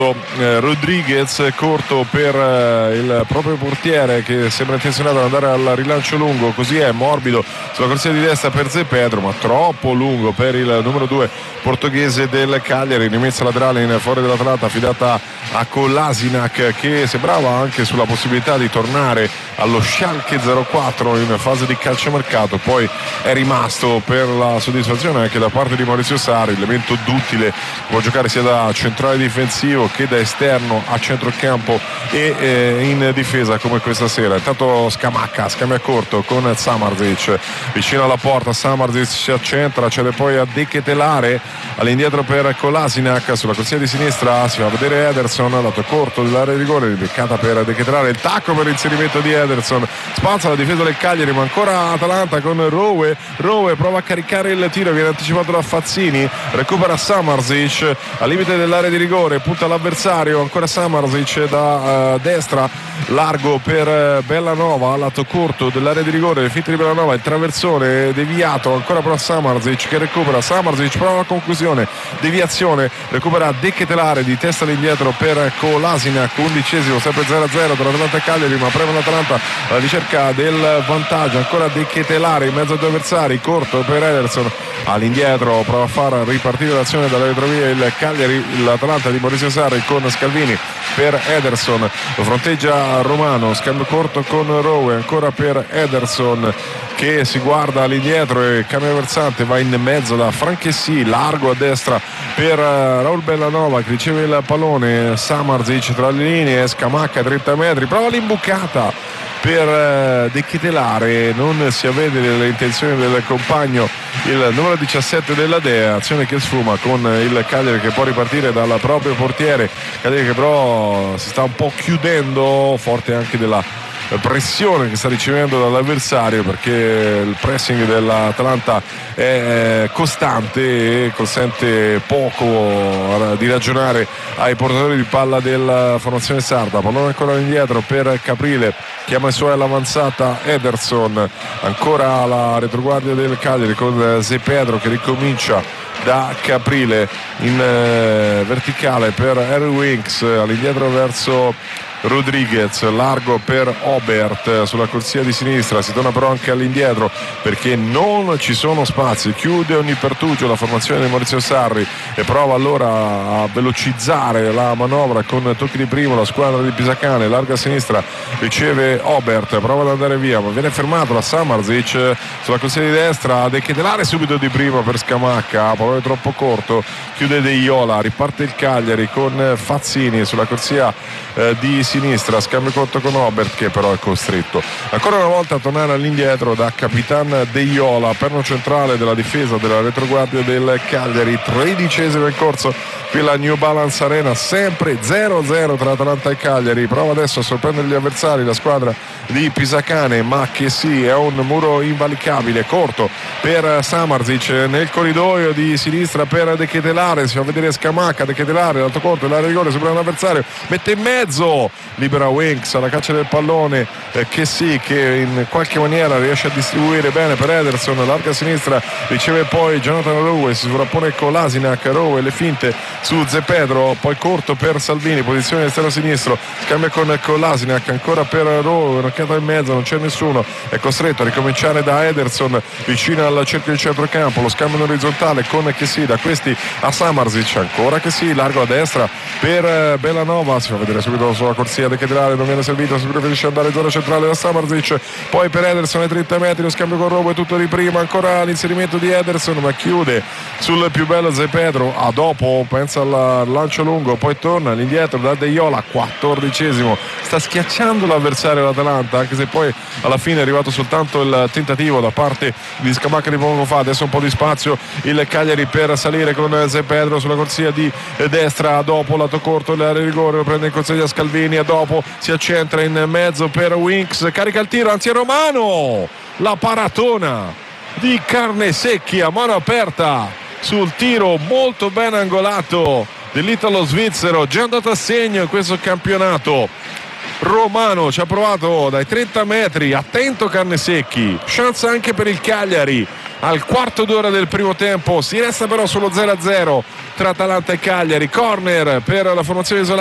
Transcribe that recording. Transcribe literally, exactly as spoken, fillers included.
Rodriguez, corto per il proprio portiere che sembra intenzionato ad andare al rilancio lungo, così è, morbido sulla corsia di destra per Zé Pedro, ma troppo lungo per il numero due portoghese del Cagliari. Rimessa laterale in fuori dell'Atalanta affidata a Kolasinac, che sembrava anche sulla possibilità di tornare allo Schalke zero quattro in fase di calciomercato, poi è rimasto per la soddisfazione anche da parte di Maurizio Sarri, elemento duttile, può giocare sia da centrale difensivo che da esterno a centrocampo e eh, in difesa come questa sera. Intanto Scamacca, scambia corto con Samardžić vicino alla porta, Samardžić si accentra, cede poi a De Ketelare, all'indietro per Kolasinac, sulla corsia di sinistra si fa vedere Ederson, lato corto dell'area di rigore, ribeccata per De Ketelare, il tacco per l'inserimento di Ederson, spazza la difesa del Cagliari, ma ancora Atalanta con Rowe, Rowe prova a caricare il tiro, viene anticipato da Fazzini, recupera Samardžić al limite dell'area di rigore, punta l'avversario, ancora Samardžić da uh, destra, largo per uh, Bellanova, lato corto dell'area di rigore, finta di Bellanova, il traversone deviato, ancora però Samardžić che recupera, Samardžić prova la conclusione, deviazione, recupera De Ketelare di testa all'indietro per Kolasinac, undicesimo, sempre zero a zero tra Atalanta e Cagliari, ma prema l'Atalanta alla ricerca del vantaggio, ancora De Ketelare in mezzo ai due avversari, corto per Ederson, all'indietro prova a far ripartire l'azione dalle retrovie il Cagliari, l'Atalanta di Maurizio Sarri con Scalvini per Ederson, lo fronteggia Romano, scambio corto con Rowe, ancora per Ederson che si guarda all'indietro e cambia versante, va in mezzo da Franchessy, largo a destra per Raul Bellanova che riceve il pallone, Samardžić tra le linee, Scamacca trenta metri, prova l'imbucata per De Ketelare, non si avvede le intenzioni del compagno il numero diciassette della Dea, azione che sfuma con il Cagliari che può ripartire dal proprio portiere, Cagliari che però si sta un po' chiudendo, forte anche della pressione che sta ricevendo dall'avversario, perché il pressing dell'Atalanta è costante e consente poco di ragionare ai portatori di palla della formazione sarda. Pallone ancora indietro per Caprile, chiama i suoi all'avanzata Ederson, ancora la retroguardia del Cagliari con Zé Pedro che ricomincia da Caprile in eh, verticale per Harry Winks, all'indietro verso Rodriguez, largo per Obert sulla corsia di sinistra, si torna però anche all'indietro perché non ci sono spazi, chiude ogni pertugio la formazione di Maurizio Sarri e prova allora a velocizzare la manovra con tocchi di primo la squadra di Pisacane, larga a sinistra, riceve Obert, prova ad andare via ma viene fermato da Samardžić sulla corsia di destra, De Ketelare subito di primo per Scamacca, pallone troppo corto, chiude De Iola, riparte il Cagliari con Fazzini sulla corsia eh, di sinistra, scambio corto con Obert che però è costretto ancora una volta a tornare all'indietro da Capitan De Iola, perno centrale della difesa della retroguardia del Cagliari, tredicesimo in corso qui la New Balance Arena, sempre zero a zero tra Atalanta e Cagliari, prova adesso a sorprendere gli avversari la squadra di Pisacane, ma che sì, è un muro invalicabile, corto per Samardžić nel corridoio di sinistra per De Ketelare, si fa vedere Scamacca, De Ketelare, l'alto corto, l'area di rigore, sopra un avversario, mette in mezzo, libera Winks alla caccia del pallone, eh, che sì, che in qualche maniera riesce a distribuire bene per Ederson, larga a sinistra, riceve poi Jonathan Rowe, si sovrappone Kolasinac, Rowe le finte su Zé Pedro, poi corto per Salvini, posizione esterno sinistro, cambia con Kolasinac, ancora per Rowe, un'occhiata in mezzo, non c'è nessuno, è costretto a ricominciare da Ederson vicino al cerchio di centrocampo, lo scambio in orizzontale con che sì, da questi a Samardžić, ancora che sì, largo a destra per Bellanova, si fa vedere subito sulla corsia De Ketelare, non viene servito, si preferisce andare in zona centrale da Samardžić, poi per Ederson ai trenta metri lo scambio con Rowe, tutto di prima, ancora l'inserimento di Ederson ma chiude sul più bello Zé Pedro, a dopo pensa al lancio lungo, poi torna all'indietro da De Iola, quattordicesimo, sta schiacciando l'avversario l'Atalanta, anche se poi alla fine è arrivato soltanto il tentativo da parte di Scamacca di poco fa, adesso un po' di spazio il Cagliari per salire con Zé Pedro sulla corsia di destra, dopo lato corto l'area di rigore, lo prende in consiglia Scalvini, e dopo si accentra in mezzo per Winks, carica il tiro, anzi è Romano, la paratona di Carnesecchi a mano aperta sul tiro molto ben angolato dell'italo svizzero, già andato a segno in questo campionato. Romano ci ha provato dai trenta metri, attento Carnesecchi, chance anche per il Cagliari al quarto d'ora del primo tempo. Si resta però sullo zero a zero tra Atalanta e Cagliari. Corner per la formazione isolana